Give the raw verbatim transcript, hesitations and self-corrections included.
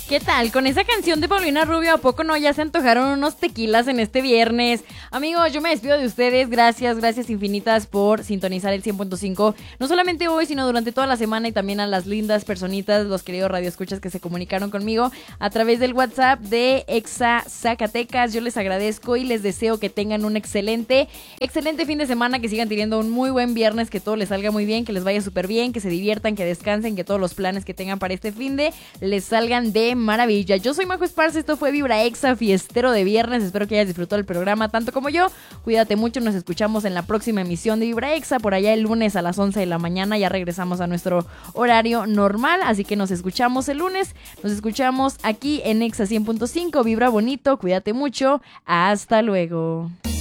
¿Qué tal? Con esa canción de Paulina Rubio, ¿a poco no ya se antojaron unos tequilas en este viernes? Amigos, yo me despido de ustedes. Gracias, gracias infinitas por sintonizar el cien punto cinco. No solamente hoy, sino durante toda la semana, y también a las lindas personitas, los queridos radioescuchas que se comunicaron conmigo a través del WhatsApp de Exa Zacatecas. Yo les agradezco y les deseo que tengan un excelente, excelente fin de semana, que sigan teniendo un muy buen viernes, que todo les salga muy bien, que les vaya súper bien, que se diviertan, que descansen, que todos los planes que tengan para este fin de les salgan de maravilla. Yo soy Majo Esparza, esto fue Vibra Exa, fiestero de viernes. Espero que hayas disfrutado el programa tanto como yo. Cuídate mucho, nos escuchamos en la próxima emisión de Vibra Exa, por allá el lunes a las once de la mañana. Ya regresamos a nuestro horario normal, así que nos escuchamos el lunes. Nos escuchamos aquí en Exa cien punto cinco. Vibra bonito, cuídate mucho. Hasta luego.